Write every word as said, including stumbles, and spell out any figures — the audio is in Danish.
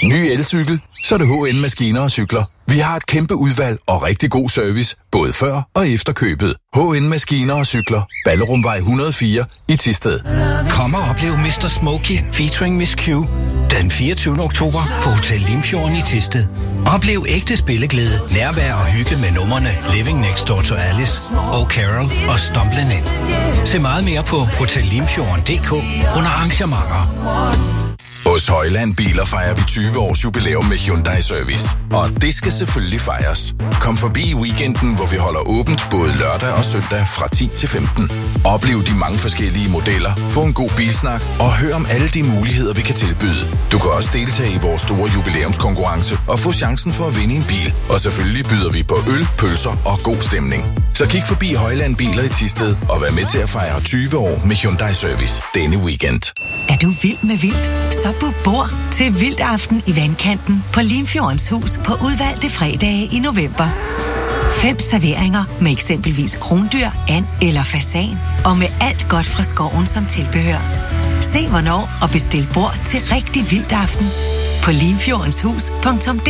Ny elcykel, så er det H N Maskiner og Cykler. Vi har et kæmpe udvalg og rigtig god service, både før og efter købet. H N Maskiner og Cykler. Ballerumvej et hundrede og fire i Thisted. Kom og oplev mister Smokey featuring Miss Q den fireogtyvende oktober på Hotel Limfjorden i Thisted. Oplev ægte spilleglæde, nærvær og hygge med numrene Living Next Door to Alice, og Carol og Stumblin' In. Se meget mere på hotel limfjorden punktum d k under arrangementer. Hos Højland Biler fejrer vi tyve års jubilæum med Hyundai Service. Og det skal selvfølgelig fejres. Kom forbi i weekenden, hvor vi holder åbent både lørdag og søndag fra ti til femten. Oplev de mange forskellige modeller, få en god bilsnak og hør om alle de muligheder, vi kan tilbyde. Du kan også deltage i vores store jubilæumskonkurrence og få chancen for at vinde en bil. Og selvfølgelig byder vi på øl, pølser og god stemning. Så kig forbi Højland Biler i Thisted og vær med til at fejre tyve år med Hyundai Service denne weekend. Er du vild med vildt? Så book bord til Vildt Aften i Vandkanten på Limfjordens Hus på udvalgte fredage i november. Fem serveringer med eksempelvis krondyr, and eller fasan, og med alt godt fra skoven som tilbehør. Se hvornår og bestil bord til rigtig Vildt Aften på limfjordenshus punktum d